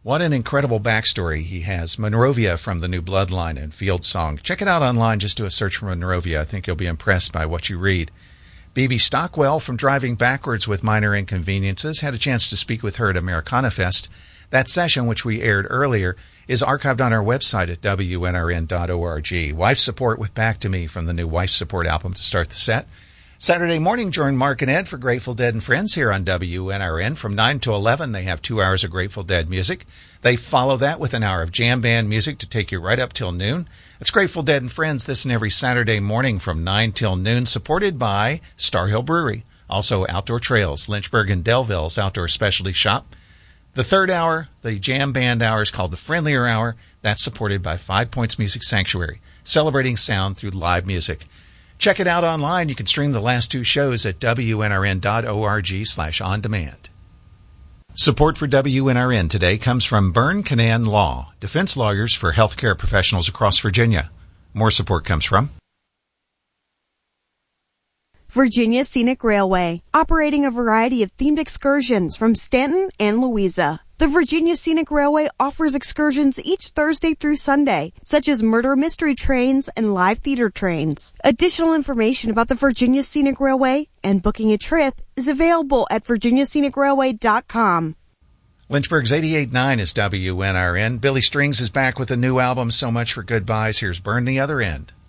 What an incredible backstory he has. Monrovia from the new Bloodline and Field Song. Check it out online. Just do a search for Monrovia. I think you'll be impressed by what you read. B.B. Stockwell from Driving Backwards with Minor Inconveniences. Had a chance to speak with her at Americana Fest. That session, which we aired earlier, is archived on our website at WNRN.org. Wife Support with Back to Me from the new Wife Support album to start the set. Saturday morning, join Mark and Ed for Grateful Dead and Friends here on WNRN. From 9 to 11, they have 2 hours of Grateful Dead music. They follow that with an hour of jam band music to take you right up till noon. It's Grateful Dead and Friends this and every Saturday morning from 9 till noon, supported by Star Hill Brewery. Also, Outdoor Trails, Lynchburg and Delville's Outdoor Specialty Shop. The third hour, the jam band hour, is called the Friendlier Hour. That's supported by 5 Points Music Sanctuary, celebrating sound through live music. Check it out online. You can stream the last 2 shows at WNRN.org/on-demand. Support for WNRN today comes from Byrne Canaan Law, defense lawyers for healthcare professionals across Virginia. More support comes from Virginia Scenic Railway, operating a variety of themed excursions from Stanton and Louisa. The Virginia Scenic Railway offers excursions each Thursday through Sunday, such as murder mystery trains and live theater trains. Additional information about the Virginia Scenic Railway and booking a trip is available at virginiascenicrailway.com. Lynchburg's 88.9 is WNRN. Billy Strings is back with a new album, So Much for Goodbyes. Here's Burn the Other End.